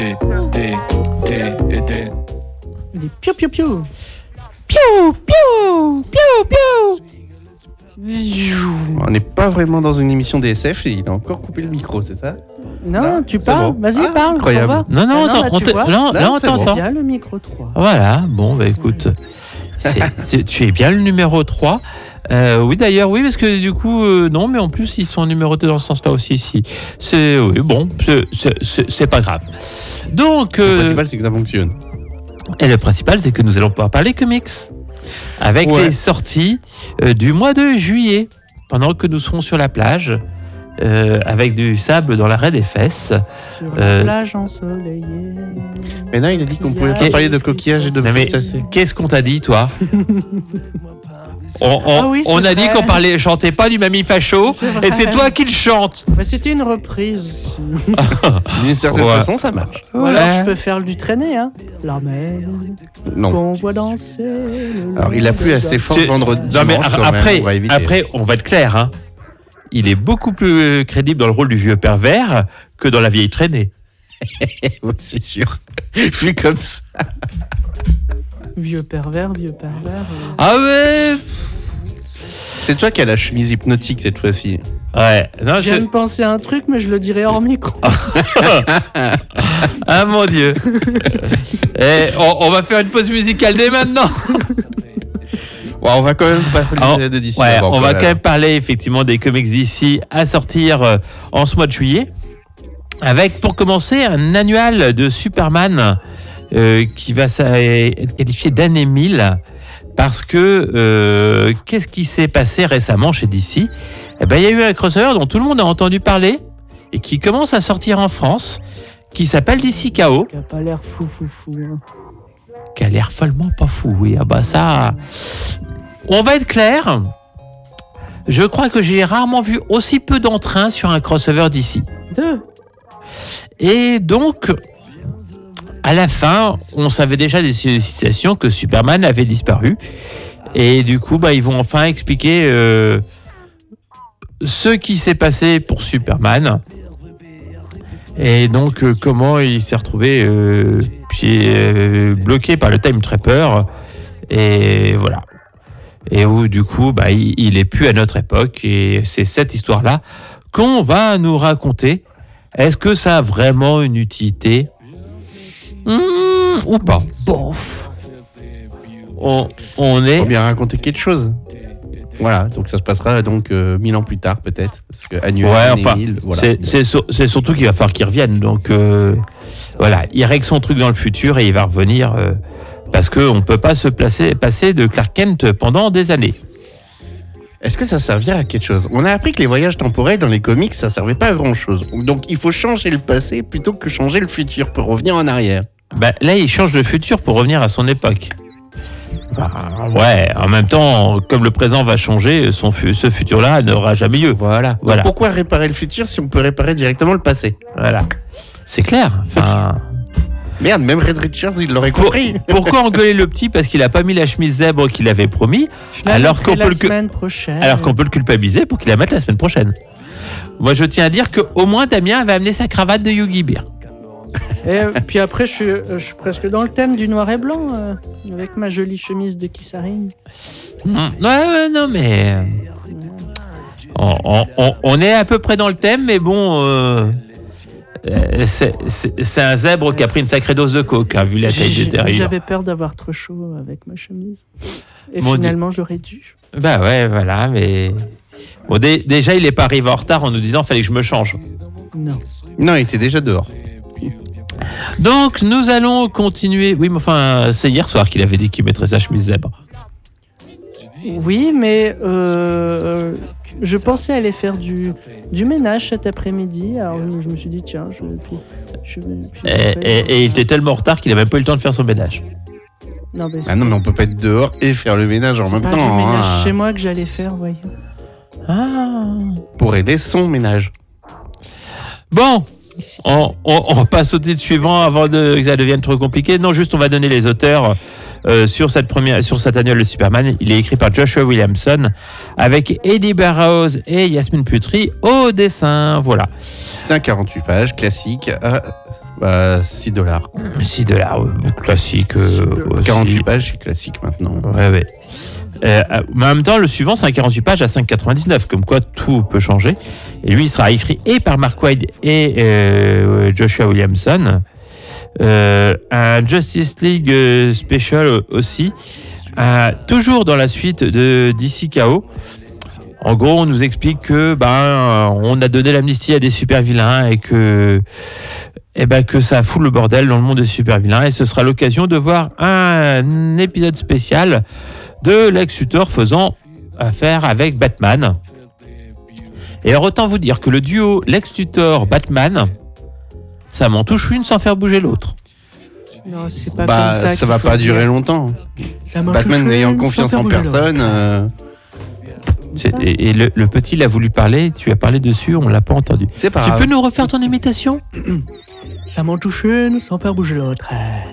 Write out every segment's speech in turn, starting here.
Il est piou piou piou. Piou piou piou piou. On n'est pas vraiment dans une émission DSF et il a encore coupé le micro, c'est ça? Non, tu parles. bon. Vas-y, parle. Incroyable. Non, là, on tu vois. non, Là, on c'est bon. t'entend. Il y a le micro 3. Voilà, bon, bah écoute, tu es bien le numéro 3. Oui, d'ailleurs, oui, parce que du coup, non, mais en plus, ils sont numérotés dans ce sens-là aussi, ici. Oui, bon, c'est pas grave. Donc, Le principal, c'est que ça fonctionne. et le principal, c'est que nous allons pouvoir parler comics. Avec les sorties du mois de juillet, pendant que nous serons sur la plage, avec du sable dans l'arrêt des fesses. Sur la plage ensoleillée. Mais non, il a dit qu'on pouvait pas parler de coquillages et de Non, mais crustacés. qu'est-ce qu'on t'a dit, toi? Oui, c'est on a dit vrai. qu'on chantait pas du Mamie Facho, C'est vrai. et c'est toi qui le chante. Mais c'était une reprise aussi. D'une certaine Ouais. façon, ça marche. Ou alors je peux faire du traîner, hein. La mer Non. qu'on voit danser. Alors, il a plu assez fort vendredi. Non, mais dimanche, quand même, après, on va éviter. après, on va être clair, hein. Il est beaucoup plus crédible dans le rôle du vieux pervers que dans la vieille traînée. Oui, c'est sûr. Vu comme ça. Vieux pervers, vieux pervers. Ah ouais. C'est toi qui as la chemise hypnotique cette fois-ci. Ouais. Non, Je viens de penser à un truc, mais je le dirai hors micro. Ah mon Dieu. On va faire une pause musicale dès maintenant. Ouais, on va quand même pas parler de DC. Ouais, d'abord, on va même. quand même parler effectivement des comics d'ici à sortir en ce mois de juillet. Avec, pour commencer, un annual de Superman qui va être qualifié d'année 1000 parce que qu'est-ce qui s'est passé récemment chez DC? Eh ben, il y a eu un crossover dont tout le monde a entendu parler et qui commence à sortir en France, qui s'appelle DC KO. Qui a pas l'air fou. Hein. Qui a l'air follement pas fou, oui. Ah bah ça... On va être clair. Je crois que j'ai rarement vu aussi peu d'entrain sur un crossover d'ici. Et donc, à la fin, on savait déjà des situations que Superman avait disparu. Et du coup, bah, ils vont enfin expliquer ce qui s'est passé pour Superman. Et donc, comment il s'est retrouvé bloqué par le Time Trapper. Et voilà. Et où, du coup, bah, il est plus à notre époque. Et c'est cette histoire-là qu'on va nous raconter. Est-ce que ça a vraiment une utilité ou pas? Bof. On est... Faut bien raconter quelque chose. Voilà, donc ça se passera donc 1000 ans plus tard peut-être. Parce que annuel, Ouais, année enfin, 1000, voilà. c'est surtout qu'il va falloir qu'il revienne. Donc, voilà, il règle son truc dans le futur et il va revenir parce qu'on ne peut pas se passer de Clark Kent pendant des années. Est-ce que ça servira à quelque chose? On a appris que les voyages temporels dans les comics, ça servait pas à grand-chose. Donc il faut changer le passé plutôt que changer le futur pour revenir en arrière. Bah, là, il change le futur pour revenir à son époque. Bah, ouais, en même temps, comme le présent va changer, ce futur-là n'aura jamais lieu. Voilà. Voilà. Donc pourquoi réparer le futur si on peut réparer directement le passé? Voilà. C'est clair. Enfin, Merde, même Red Richards, il l'aurait compris. pourquoi engueuler le petit parce qu'il a pas mis la chemise zèbre qu'il avait promis, Je la alors mettrai qu'on peut la le semaine prochaine. alors qu'on peut le culpabiliser pour qu'il la mette la semaine prochaine. Moi, je tiens à dire qu'au moins Damien va amener sa cravate de Yogi Bear. Et puis après, je suis presque dans le thème du noir et blanc, avec ma jolie chemise de Kissaring. Ouais, non, mais on est à peu près dans le thème, mais bon, c'est un zèbre qui a pris une sacrée dose de coke, hein, vu la taille du terrier. J'avais peur d'avoir trop chaud avec ma chemise. Et Mon finalement, j'aurais dû. Bah ouais, voilà, mais bon, déjà, il est pas arrivé en retard en nous disant fallait que je me change. Non. Non, il était déjà dehors. Donc, nous allons continuer. Oui, mais enfin, c'est hier soir qu'il avait dit qu'il mettrait sa chemise zèbre. Oui, mais je pensais aller faire du ménage cet après-midi. Alors je me suis dit, tiens, Et il était tellement en retard qu'il n'a même pas eu le temps de faire son ménage. Non, mais Ah non, mais on peut pas être dehors et faire le ménage en même pas temps. du ménage hein. chez moi que j'allais faire, voyons. Ah. Pour aider son ménage. Bon, on va pas sauter de suivant avant que ça devienne trop compliqué. Non, juste on va donner les auteurs sur cet annuel de Superman. Il est écrit par Joshua Williamson avec Eddie Barrows et Yasmine Putri au dessin. Voilà. C'est un 48 pages, classique. Bah, $6. $6, classique. Aussi. 48 pages, c'est classique maintenant. Ouais. Mais en même temps, le suivant, c'est un 48 pages à 5,99. Comme quoi, tout peut changer. Et lui, il sera écrit et par Mark Waid et Joshua Williamson. Un Justice League Special aussi. Toujours dans la suite de DC Chaos. En gros, on nous explique que on a donné l'amnistie à des super vilains et que ça fout le bordel dans le monde des super vilains. Et ce sera l'occasion de voir un épisode spécial de Lex Luthor faisant affaire avec Batman. Et alors, autant vous dire que le duo Lex Luthor-Batman, ça m'en touche une sans faire bouger l'autre. Non, c'est pas comme ça. Ça va pas durer longtemps. Batman n'ayant confiance en personne. Et le petit, il a voulu parler, tu as parlé dessus, on l'a pas entendu. C'est pas tu grave. peux nous refaire ton imitation? Ça m'en touche une sans faire bouger l'autre.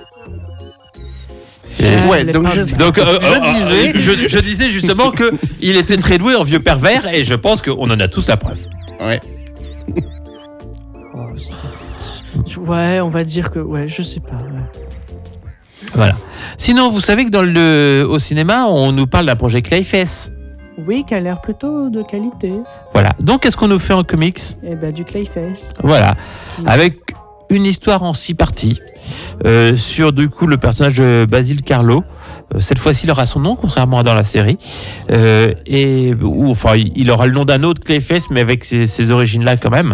Ouais, donc je disais justement que il était très doué en vieux pervers et je pense qu'on en a tous la preuve. Ouais. Ouais, on va dire que... Ouais, je sais pas. Ouais. Voilà. Sinon, vous savez que au cinéma, on nous parle d'un projet Clayface. Oui, qui a l'air plutôt de qualité. Voilà. Donc, qu'est-ce qu'on nous fait en comics? Eh ben, du Clayface. Voilà. Avec une histoire en 6 parties. Sur, du coup, le personnage Basil Carlo. Cette fois-ci, il aura son nom, contrairement à dans la série. Il aura le nom d'un autre Clayface, mais avec ses origines-là quand même.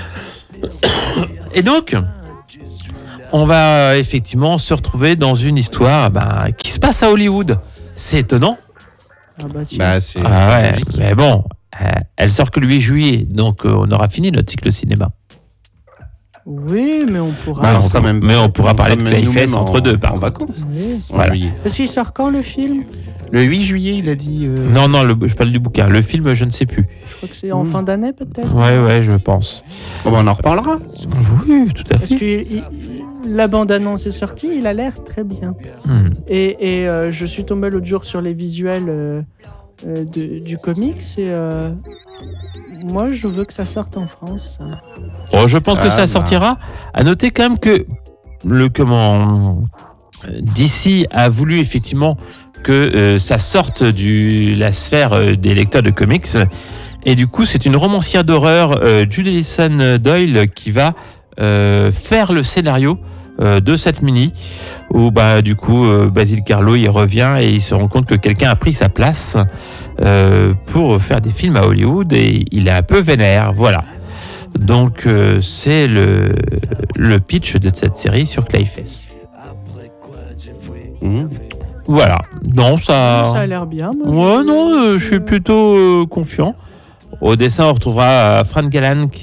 Et donc, on va effectivement se retrouver dans une histoire qui se passe à Hollywood. C'est étonnant. C'est logique. Mais bon, elle sort que le 8 juillet, donc on aura fini notre cycle cinéma. Oui, mais on pourra... on pourra parler de Clayface entre deux, en vacances. Oui. Voilà. Parce qu'il sort quand, le film? Le 8 juillet, il a dit... Non, je parle du bouquin. Le film, je ne sais plus. Je crois que c'est en fin d'année, peut-être. Ouais, je pense. Bon, on en reparlera. Oui, tout à fait. Parce que la bande-annonce est sortie, il a l'air très bien. Et je suis tombé l'autre jour sur les visuels du comics et moi, je veux que ça sorte en France. Je pense que ça sortira. À noter quand même que DC a voulu effectivement que ça sorte de la sphère des lecteurs de comics. Et du coup, c'est une romancière d'horreur, Judison Doyle, qui va faire le scénario de cette mini, où du coup, Basil Carlo, il revient et il se rend compte que quelqu'un a pris sa place pour faire des films à Hollywood et il est un peu vénère. Voilà. Donc, c'est le pitch de cette série sur Clayface. Voilà. Non, ça a l'air bien. Moi, je suis plutôt confiant. Au dessin, on retrouvera Frank Gallan dont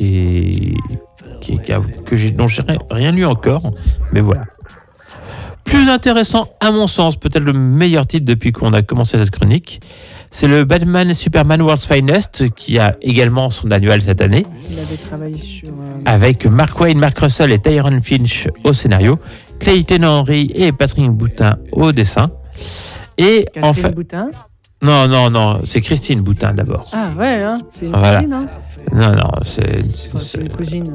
j'ai rien lu encore, mais voilà. Plus intéressant, à mon sens, peut-être le meilleur titre depuis qu'on a commencé cette chronique, c'est le Batman Superman World's Finest, qui a également son annual cette année. Il avait travaillé sur... Avec Mark Waid, Mark Russell et Tyrone Finch au scénario, Clayton Henry et Patrick Boutin au dessin. Et Catherine Boutin? Non, c'est Christine Boutin d'abord. Ah ouais, hein, c'est une cousine, hein? Non, c'est une cousine...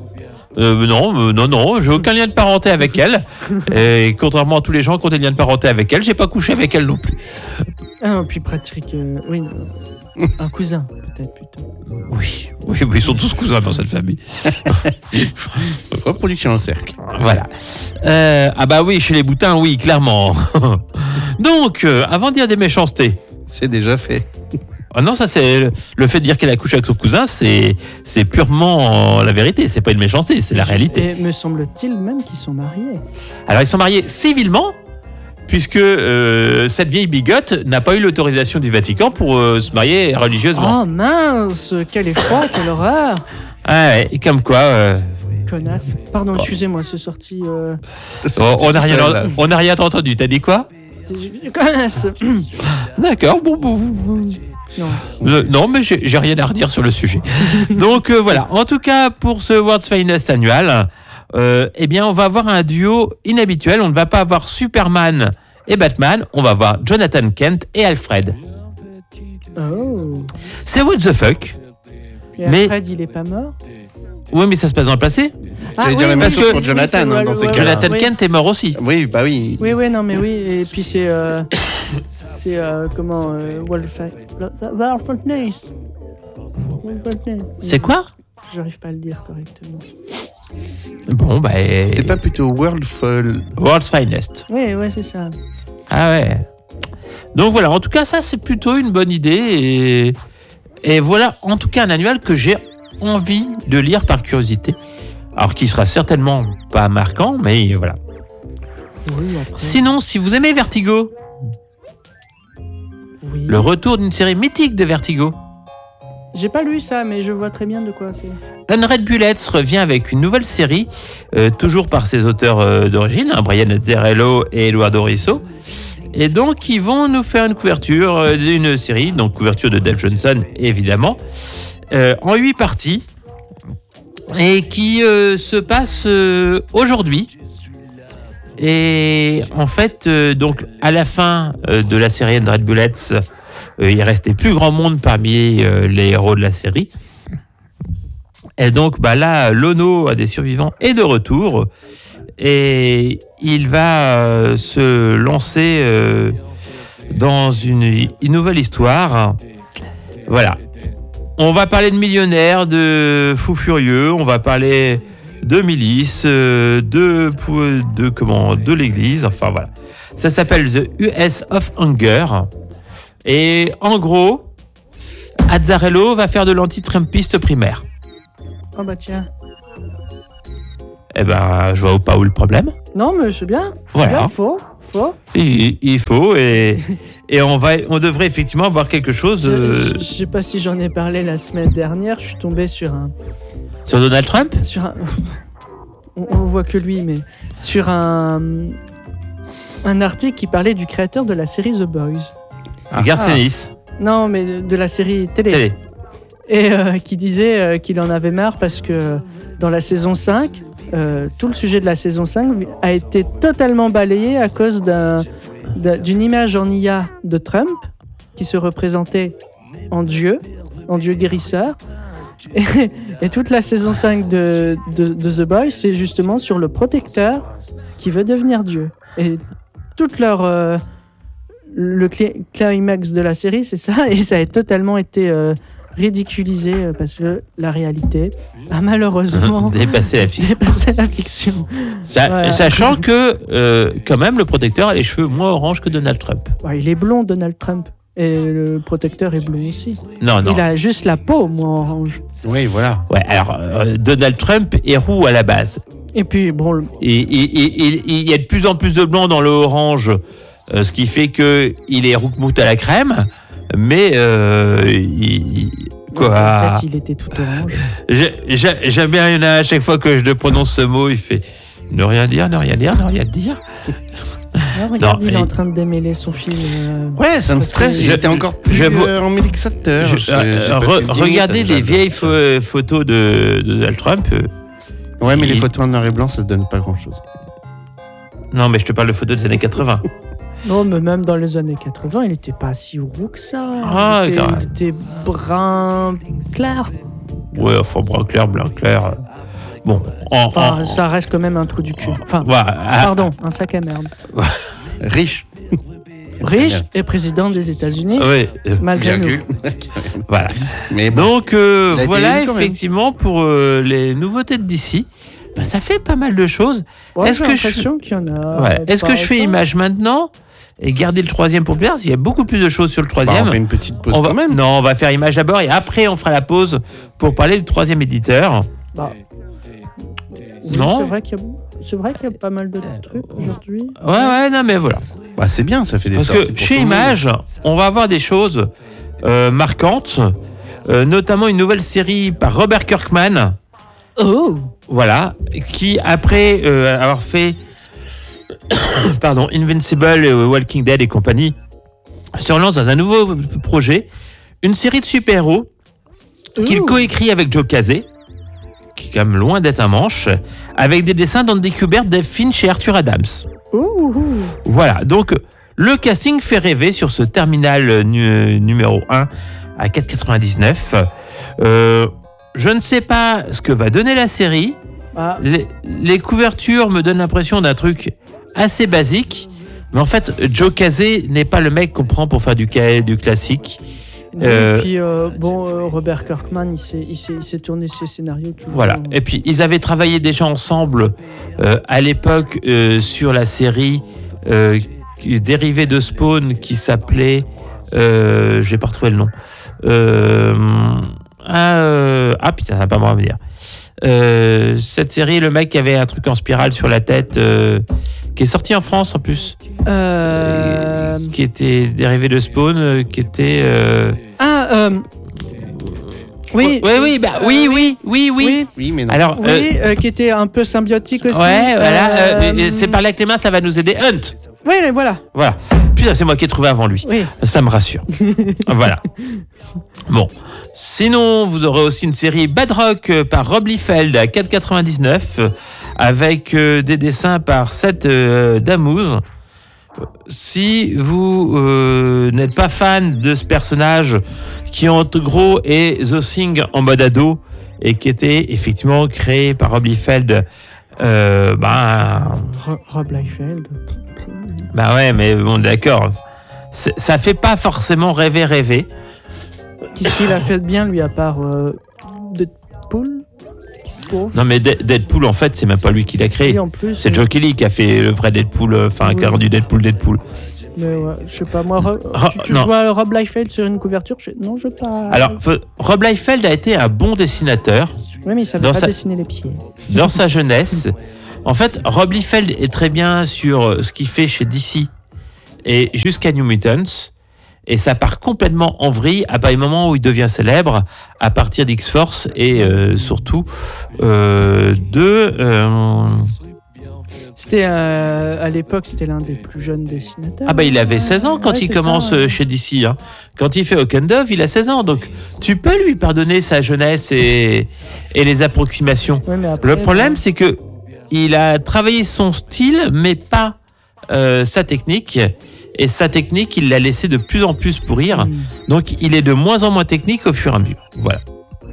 Non, j'ai aucun lien de parenté avec elle. Et contrairement à tous les gens qui ont des liens de parenté avec elle, j'ai pas couché avec elle non plus. Ah non, puis Patrick, oui, un cousin, peut-être plutôt. Oui, ils sont tous cousins dans cette famille. Reproduction en cercle. Voilà. Oui, chez les Boutins, oui, clairement. Donc, avant de dire des méchancetés. C'est déjà fait. Ah non, ça c'est le fait de dire qu'elle a couché avec son cousin, c'est purement la vérité, c'est pas une méchanceté, c'est la réalité. Et me semble-t-il même qu'ils sont mariés. Alors ils sont mariés civilement, puisque cette vieille bigote n'a pas eu l'autorisation du Vatican pour se marier religieusement. Oh mince, quel effroi, quelle horreur. Ah ouais, comme quoi... Connasse. Pardon, excusez-moi, c'est sorti... on n'a rien entendu, t'as dit quoi? Connasse. D'accord, bon. Non, mais j'ai rien à redire sur le sujet. Donc voilà, en tout cas, pour ce World's Finest annual, on va avoir un duo inhabituel. On ne va pas avoir Superman et Batman, on va avoir Jonathan Kent et Alfred. Oh. C'est what the fuck. Et Alfred, il est pas mort? Oui, mais ça se passe dans le passé. J'allais dire la même chose pour Jonathan, dans ces cas-là. Jonathan Kent est mort aussi. Oui, bah oui. Oui, non, mais oui. Et puis c'est comment Wolfenstein. C'est quoi? J'arrive pas à le dire correctement. Bon, bah. C'est pas plutôt World's Finest. Oui, c'est ça. Ah ouais. Donc voilà, en tout cas, ça c'est plutôt une bonne idée. Et voilà, en tout cas, un annuel que j'ai envie de lire par curiosité. Alors, qui sera certainement pas marquant, mais voilà. Oui, après. Sinon, si vous aimez Vertigo, oui. le retour d'une série mythique de Vertigo. J'ai pas lu ça, mais je vois très bien de quoi c'est. Unread Bullets revient avec une nouvelle série, toujours par ses auteurs d'origine, Brian Azzarello et Eduardo Risso. Et donc, ils vont nous faire une couverture d'une série, donc couverture de Dave Johnson, évidemment, en 8 parties, et qui se passe aujourd'hui. Et en fait, donc, à la fin de la série Unread Bullets, il restait plus grand monde parmi les héros de la série. Et donc, bah là, Lono, un des survivants, est de retour. Et il va se lancer dans une nouvelle histoire. Voilà. On va parler de millionnaires, de fous furieux, on va parler de milices, de l'église, enfin voilà. Ça s'appelle The US of Hunger. Et en gros, Azzarello va faire de l'anti-trumpiste primaire. Oh bah tiens. Eh ben, je vois pas où le problème. Non, mais c'est bien. Voilà. Bien, faut. Il faut et on devrait effectivement avoir quelque chose. Je sais pas si j'en ai parlé la semaine dernière. Je suis tombé sur Sur Donald Trump. On voit que lui, mais sur un article qui parlait du créateur de la série The Boys. Garcenis. Non, mais de la série télé. Et qui disait qu'il en avait marre parce que dans la saison 5, tout le sujet de la saison 5 a été totalement balayé à cause d'une image en IA de Trump qui se représentait en Dieu guérisseur. Et toute la saison 5 de The Boys, c'est justement sur le protecteur qui veut devenir Dieu. Et toute le climax de la série, c'est ça, et ça a totalement été ridiculisé parce que la réalité a malheureusement dépassé la fiction. Voilà. Sachant que quand même le protecteur a les cheveux moins orange que Donald Trump. Ouais, il est blond, Donald Trump, et le protecteur est blond aussi. Non. Il a juste la peau moins orange. Oui, voilà. Ouais, alors Donald Trump est roux à la base. Et puis bon, il y a de plus en plus de blanc dans le orange. Ce qui fait qu'il est roukmout à la crème, mais quoi. En fait, il était tout orange. J'aime bien, il y en a à chaque fois que je prononce ce mot, il fait ne rien dire. Ah, regarde, il est en train de démêler son fil. Ouais, ça me stresse. J'étais encore plus emmerdé. Regardez les vieilles photos de Donald Trump. Ouais, mais les photos en noir et blanc, ça ne donne pas grand-chose. Non, mais je te parle de photos des années 80. Non, mais même dans les années 80, il n'était pas si roux que ça. Il était brun clair. Ouais, enfin, brun clair, blanc clair. Bon, ça reste quand même un trou du cul. Enfin, pardon, un sac à merde. Riche et président des États-Unis. Oui. Malgré nous. Voilà. Mais bon, donc, voilà, effectivement, pour les nouveautés de DC. Bah, ça fait pas mal de choses. Ouais, j'ai l'impression qu'il y en a. Ouais. Est-ce que je fais image maintenant et garder le troisième pour plus tard? Il y a beaucoup plus de choses sur le troisième. On fait une petite pause quand même. Non, on va faire image d'abord et après on fera la pause pour parler du troisième éditeur. Oui, non. C'est vrai qu'il y a pas mal de trucs aujourd'hui. Ouais, non mais voilà. Bah, c'est bien, ça fait des sorties. Parce que chez Image, on va avoir des choses marquantes, notamment une nouvelle série par Robert Kirkman. Oh. Voilà, qui après avoir fait Invincible, Walking Dead et compagnie, se relance dans un nouveau projet, une série de super-héros qu'il coécrit avec Joe Casey, qui est quand même loin d'être un manche, avec des dessins d'Andy Kubert, Dave Finch et Arthur Adams. Voilà, donc le casting fait rêver sur ce terminal numéro 1 à 4,99. je ne sais pas ce que va donner la série. Ah. Les couvertures me donnent l'impression d'un truc assez basique. Mais en fait, Joe Casey n'est pas le mec qu'on prend pour faire du classique. Et puis, Robert Kirkman, il s'est tourné ses scénarios toujours. Voilà. Et puis, ils avaient travaillé déjà ensemble à l'époque sur la série dérivée de Spawn qui s'appelait... je vais pas retrouver le nom. Putain, ça va pas me revenir. Cette série, le mec qui avait un truc en spirale sur la tête, qui est sorti en France en plus, qui était dérivé de Spawn, qui était. Oui. Oui, mais non. Alors, qui était un peu symbiotique aussi. Ouais, voilà. C'est par là que les mains, ça va nous aider. Hunt. Oui, voilà. Voilà. Putain, c'est moi qui ai trouvé avant lui. Oui. Ça me rassure. Voilà. Bon. Sinon, vous aurez aussi une série Bad Rock par Rob Liefeld à 4,99 avec des dessins par Seth Damouz. Si vous n'êtes pas fan de ce personnage qui en gros est The Thing en mode ado et qui était effectivement créé par Rob Liefeld, Rob Liefeld. Bah ouais, mais bon, d'accord. Ça fait pas forcément rêver. Qu'est-ce qu'il a fait de bien, lui, à part Deadpool ? Non, mais Deadpool, en fait, c'est même pas lui qui l'a créé. Oui, en plus, c'est Joe Kelly qui a fait le vrai Deadpool, qui a rendu Deadpool. Mais ouais, je sais pas, moi, tu joues à Rob Liefeld sur une couverture ? Non, je veux pas. Alors, Rob Liefeld a été un bon dessinateur. Oui, mais il savait pas dessiner les pieds. Dans sa jeunesse. En fait, Rob Liefeld est très bien sur ce qu'il fait chez DC et jusqu'à New Mutants. Et ça part complètement en vrille à partir du moment où il devient célèbre, à partir d'X-Force et surtout C'était à l'époque, c'était l'un des plus jeunes dessinateurs. Ah bah il avait 16 ans quand il commence chez DC. Hein. Quand il fait Hawk and Dove, il a 16 ans. Donc tu peux lui pardonner sa jeunesse et les approximations. Ouais, après, le problème, c'est que il a travaillé son style, mais pas sa technique. Et sa technique, il l'a laissé de plus en plus pourrir. Donc, il est de moins en moins technique au fur et à mesure. Voilà.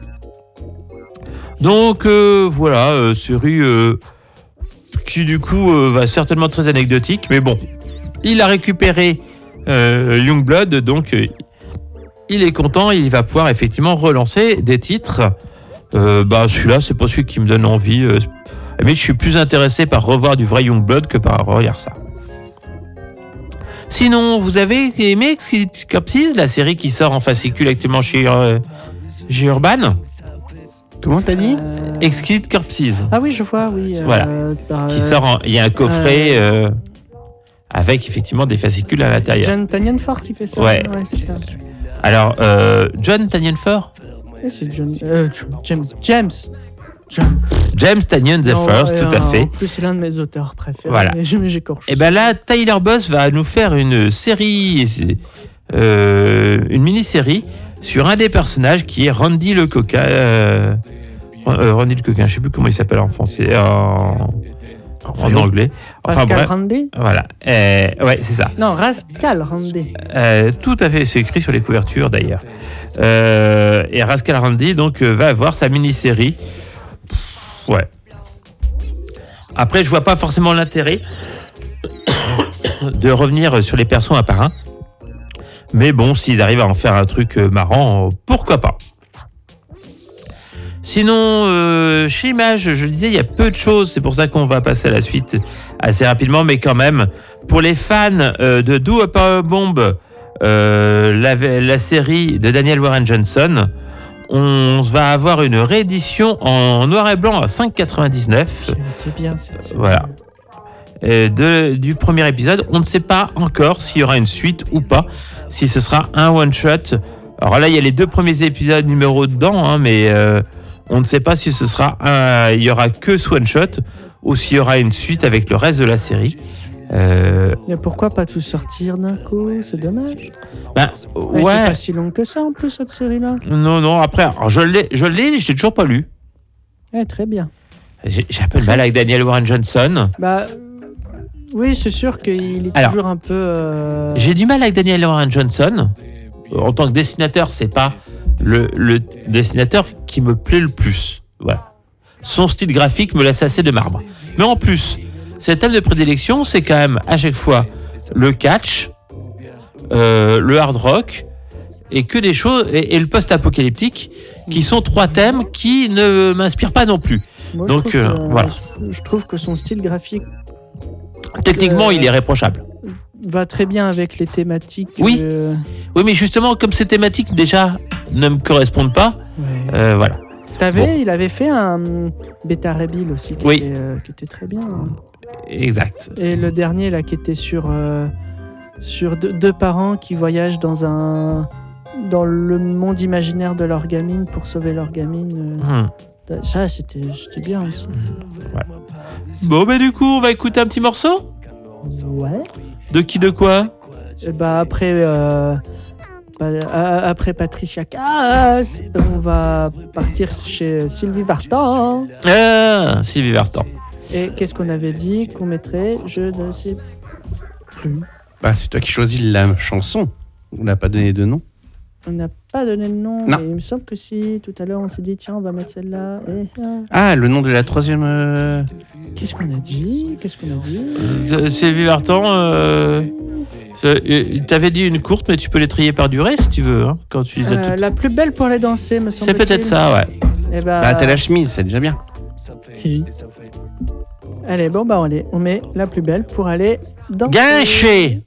Donc, voilà, série qui, du coup, va certainement être très anecdotique. Mais bon, il a récupéré Youngblood. Donc, il est content. Il va pouvoir effectivement relancer des titres. Celui-là, c'est pas celui qui me donne envie. Mais je suis plus intéressé par revoir du vrai Youngblood que par regarder ça. Sinon, vous avez aimé Exquisite Corpses, la série qui sort en fascicule actuellement chez Urban ? Comment t'as dit ? Exquisite Corpses. Ah oui, je vois, oui. Voilà. Qui sort il y a un coffret avec effectivement des fascicules à l'intérieur. John Tanyanford qui fait ça. Ouais. C'est ça. Alors, John Tanyanford ? Oui, c'est James Tanyan the First, tout à fait. En plus, c'est l'un de mes auteurs préférés. Voilà. J'écorche. Et bien là, Tyler Boss va nous faire une série, une mini-série sur un des personnages qui est Randy le Coquin. Randy le Coquin, je ne sais plus comment il s'appelle en français, en anglais. Enfin Pascal bref. Randy ? Voilà. Ouais, c'est ça. Non, Rascal Randy. Tout à fait, c'est écrit sur les couvertures d'ailleurs. Et Rascal Randy donc va avoir sa mini-série. Ouais. Après, je vois pas forcément l'intérêt de revenir sur les persos un par un. Mais bon, s'ils arrivent à en faire un truc marrant, pourquoi pas. Sinon, chez Image, je le disais, il y a peu de choses. C'est pour ça qu'on va passer à la suite assez rapidement. Mais quand même, pour les fans de Do a Power Bomb, la série de Daniel Warren Johnson, on va avoir une réédition en noir et blanc à 5,99. C'est bien. Voilà. Du premier épisode. On ne sait pas encore s'il y aura une suite ou pas, si ce sera un one-shot. Alors là, il y a les 2 premiers épisodes numéro dedans, hein, mais on ne sait pas si ce sera il y aura que ce one-shot ou s'il y aura une suite avec le reste de la série. Mais pourquoi pas tout sortir d'un coup ? C'est dommage. Ouais. Elle n'est pas si longue que ça en plus, cette série-là. Non. Après, alors, je l'ai, je l'ai toujours pas lu. Très bien. J'ai un peu de mal avec Daniel Warren Johnson. Oui, c'est sûr qu'il est toujours un peu... J'ai du mal avec Daniel Warren Johnson. En tant que dessinateur, c'est pas le dessinateur qui me plaît le plus. Voilà. Son style graphique me laisse assez de marbre. Mais en plus, ses thèmes de prédilection, c'est quand même à chaque fois le catch, le hard rock et que des choses et le post-apocalyptique qui sont 3 thèmes qui ne m'inspirent pas non plus. Moi, Donc voilà. Je trouve que son style graphique Techniquement, il est réprochable. va très bien avec les thématiques. Oui. Oui, mais justement, comme ces thématiques déjà ne me correspondent pas, voilà. Il avait fait un Beta Rebuild aussi qui était très bien. Exact. Et le dernier là qui était sur deux parents qui voyagent dans le monde imaginaire de leur gamine pour sauver leur gamine. Ça, c'était bien aussi. Ouais. Bon, mais du coup, on va écouter un petit morceau. Ouais. De qui, de quoi? Après Patricia Cass, on va partir chez Sylvie Vartan. Ah, Sylvie Vartan. Et qu'est-ce qu'on avait dit qu'on mettrait? Je ne sais plus. Bah, c'est toi qui choisis la chanson. On n'a pas donné de nom. On n'a pas donné de nom, Non. mais il me semble que si. Tout à l'heure, on s'est dit, tiens, on va mettre celle-là. Ah, le nom de la troisième... Qu'est-ce qu'on a dit Sylvie Vartan, t'avais dit une courte, mais tu peux les trier par durée si tu veux, hein, quand tu les as toutes. La plus belle pour les danser, me semble-t-il. C'est peut-être ça, ouais. Eh ben... Ah, t'as la chemise, c'est déjà bien. Allez, bon, on met la plus belle pour aller danser. Guincher.